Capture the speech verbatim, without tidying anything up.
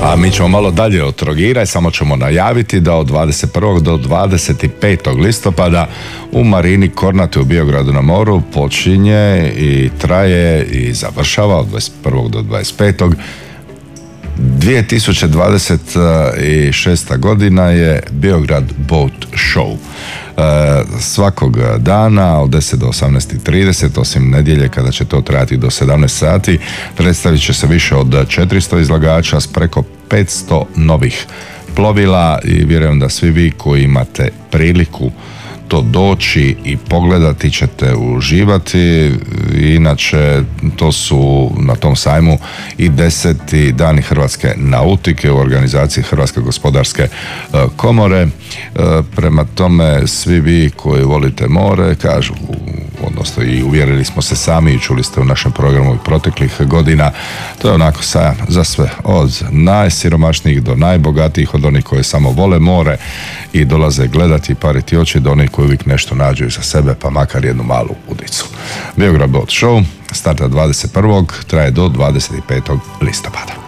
A mi ćemo malo dalje od Trogira i samo ćemo najaviti da od dvadeset prvog do dvadeset petog listopada u Marini Kornati u Biogradu na moru počinje i traje i završava od dvadeset prvog do dvadeset petog dvije tisuće dvadeset šesta godina je Biograd Boat Show. E, svakog dana od deset do osamnaest i trideset, osim nedjelje kada će to trajati do sedamnaest sati, predstavit će se više od četiristo izlagača s preko petsto novih plovila i vjerujem da svi vi koji imate priliku to doći i pogledati ćete uživati. Inače, to su na tom sajmu i deseti dani hrvatske nautike u organizaciji Hrvatske gospodarske komore. Prema tome, svi vi koji volite more, kažu, odnosno i uvjerili smo se sami i čuli ste u našem programu i proteklih godina, to je onako sajam za sve, od najsiromašnijih do najbogatijih, od onih koji samo vole more i dolaze gledati i pariti oči, do onih koji uvijek nešto nađu za sebe, pa makar jednu malu udicu. Biograd Boat Show starta dvadeset prvog traje do dvadeset petog listopada.